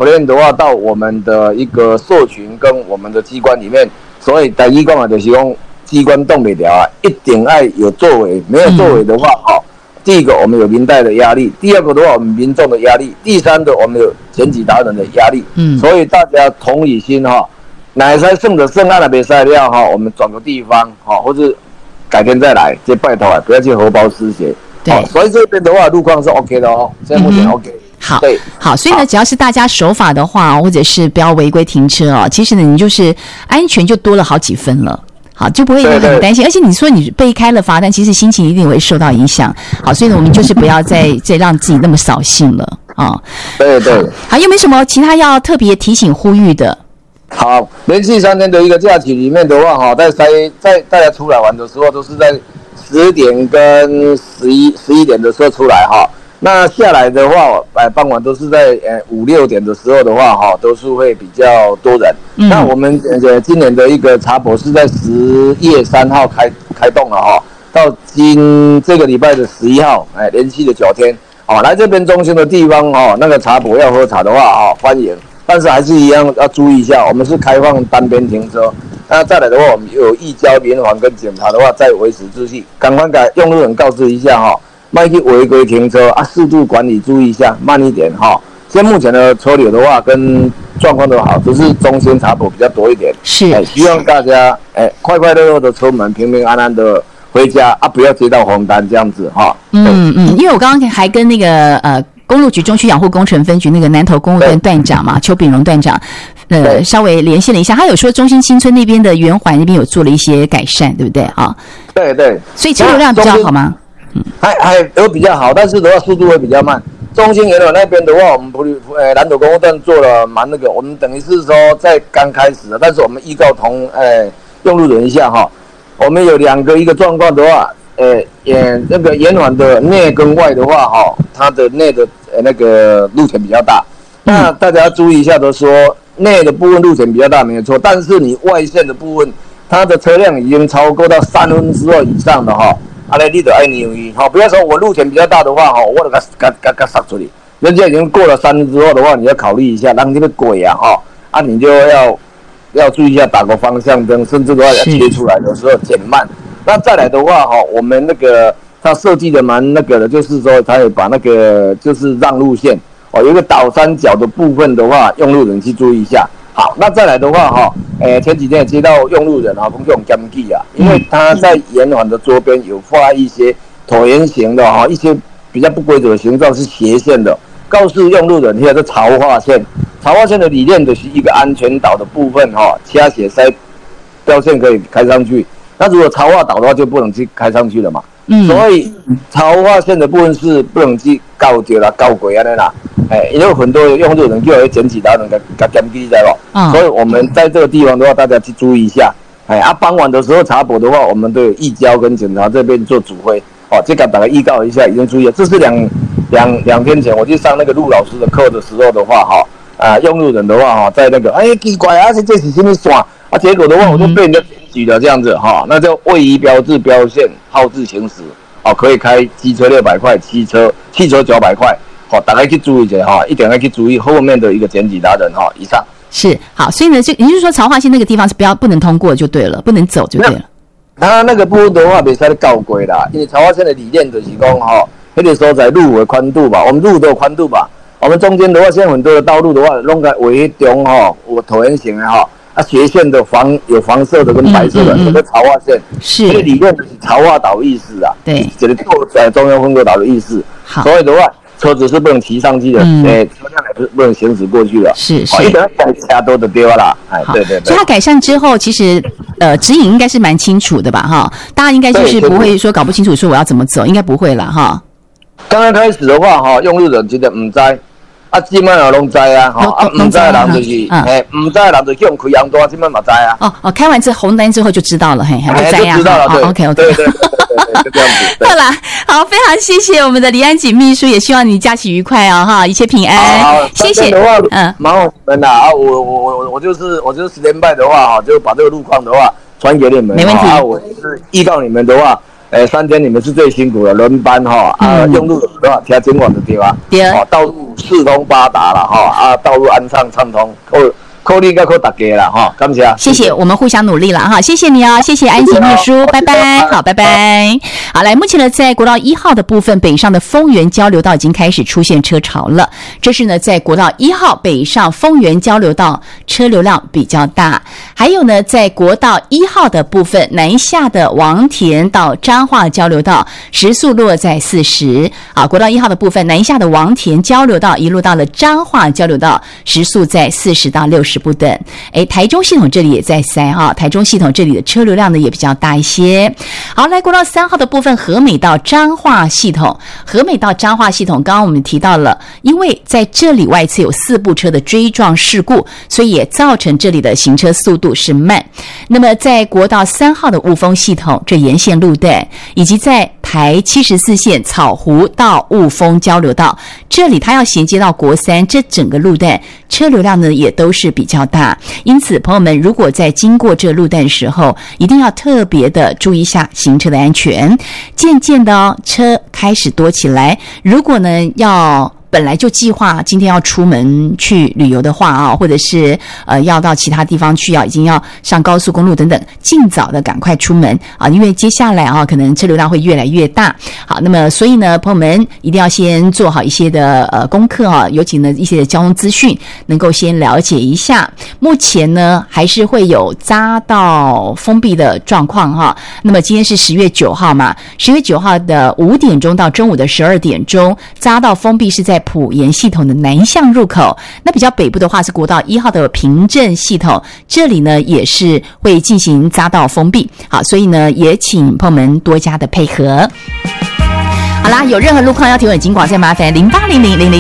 练的话，到我们的一个社群跟我们的机关里面，所以台语讲的就是讲机关动不了啊，一定要有作为，没有作为的话，第一个我们有民代的压力，第二个的话我们民众的压力，第三个我们有检举达人的压力，所以大家同理心哪会使剩的剩案了没使了我们转个地方或者改天再来，这拜托不要去荷包失血。对，所以这边的话路况是 OK 的现在目前 OK。 好，对，好，所以呢，只要是大家守法的话，或者是不要违规停车其实呢，你就是安全就多了好几分了。好，就不会很担心，而且你说你被开了罚单，其实心情一定会受到影响。好，所以呢，我们就是不要再让自己那么扫兴了对。 好，有没有什么其他要特别提醒呼吁的？ 好，连续3天的一个假期里面的话在大家出来玩的时候，都是在10点跟11点的时候出来那下来的话，傍晚都是在5、6点的时候的话都是会比较多人。那我们今年的一个茶博是在10月3号开动了到这个礼拜的11号，连续的9天来这边中心的地方那个茶博要喝茶的话欢迎。但是还是一样要注意一下，我们是开放单边停车。那再来的话，我们有移交联防跟检查的话，再维持秩序。赶快给用路人告知一下别去违规停车速度管理注意一下，慢一点现在目前的车流的话跟状况都好，只是中心茶博比较多一点。 是， 希望大家快快乐乐的出门，平平安安的回家不要接到红单这样子因为我刚刚还跟那个公路局中区养护工程分局那个南投公务段段长嘛，邱炳荣段长，稍微联系了一下，他有说中心新村那边的圆环那边有做了一些改善，对不对对， 所以车流量比较好吗？ 还有比较好，但是的话速度会比较慢。中心圆环那边的话，我们南投公务段做了蛮我们等于是说在刚开始的，但是我们预告用路人一下我们有一个状况的话。那个圆环的内跟外的话它的内的那个路权比较大，那大家要注意一下，都说内的部分路权比较大没有错，但是你外线的部分，它的车辆已经超过到2/3以上的你就要留意不要说我路权比较大的话我就给杀出去，人家已经过了2/3的话，你要考虑一下，让这个鬼你就要注意一下，打个方向灯，甚至的话要切出来的时候减慢。那再来的话我们那个它设计的蛮那个的，就是说它有把那个就是让路线有一个倒三角的部分的话，用路人去注意一下。好，那再来的话前几天也接到用路人讲这种检举因为他在圆环的周边有画一些椭圆形的一些比较不规则的形状是斜线的，告诉用路人现在是潮化线。潮化线的理念就是一个安全岛的部分掐血塞标线可以开上去。那如果潮化岛的话，就不能去开上去了嘛。所以潮化线的部分是不能去告掉啦、告鬼啦。因为很多用路人就会捡起达人给检举在咯。所以我们在这个地方的话，大家去注意一下。傍晚的时候茶博的话，我们都有移交跟检查这边做指挥。这个大概预告一下，已经注意了。这是两天前我去上那个陆老师的课的时候的话用路人的话在那个奇怪这是什么线结果的话我就被人家检举了这样子那就位移标志标线号志行驶可以开机车600块，汽车900块大家去注意一下一定要去注意后面的一个检举达人以上是好，所以呢也就是说潮化线那个地方是不能通过就对了，不能走就对了。 他那个部分的话没使告过啦，因为潮化线的理念就是讲那个所在路的宽度吧，我们路都有宽度吧，我们中间的话现在很多的道路的话弄在围中有椭圆形的斜线的有黄色的跟白色的，这个潮化线是这个理论就是潮化岛意思对， 这个中央分隔岛的意思。所以的话，车子是不能骑上去的，车辆也不能行驶过去的。 是， 一定要掐多的丢啦。对。 所以它改善之后，其实指引应该是蛮清楚的吧？大家应该就是不会说搞不清楚说我要怎么走，应该不会啦刚刚开始的话用路人觉得唔知。现在也拢知唔知的人就是，唔知的人就叫人开红单，现在嘛知开完这红单之后就知道了， 就知道了，对 ，OK， 对，就这样子。 好啦，好，非常谢谢我们的李安锦秘书，也希望你假期愉快一切平安。谢谢。 麻烦你们啦我就是10点半的话就把这个路况的话传给你们， 没问题。 我是预告你们的话。 3天你们是最辛苦的，轮班哈用路的话听警广的对吧？ 对， 道路四通八达了哈道路安畅畅通，扣力应该扣大家了哈，感谢。 谢谢，我们互相努力了哈，谢谢你哦，谢谢安琪秘书，拜拜，好，拜拜。好，来，目前呢，在国道1号的部分，北上的丰原交流道已经开始出现车潮了。这是呢，在国道1号北上丰原交流道车流量比较大。还有呢，在国道1号的部分，南下的王田到彰化交流道时速落在40。啊，国道1号的部分，南下的王田交流道一路到了彰化交流道，时速在40到60不等。台中系统这里也在塞哈，台中系统这里的车流量呢也比较大一些。好，来国道3号的部分，和美到彰化系统，和美到彰化系统，刚刚我们提到了，因为在这里外侧有4部车的追撞事故，所以也造成这里的行车速度是慢。那么在国道3号的雾峰系统，这沿线路段，以及在台74线草湖到雾峰交流道，这里它要衔接到国3，这整个路段车流量呢也都是比较大。因此朋友们如果在经过这路段的时候，一定要特别的注意一下行车的安全。渐渐的车开始多起来，如果呢本来就计划今天要出门去旅游的话或者是要到其他地方去已经要上高速公路等等，尽早的赶快出门因为接下来可能车流量会越来越大。好，那么所以呢，朋友们一定要先做好一些的功课尤其呢一些的交通资讯能够先了解一下。目前呢还是会有匝道封闭的状况那么今天是10月9号嘛，10月9号的5点钟到中午的12点钟，匝道封闭是在埔盐系统的南向入口。那比较北部的话是国道1号的平镇系统，这里呢也是会进行匝道封闭。好，所以呢也请朋友们多加的配合。好啦，有任何路况要提问警广，再麻烦080000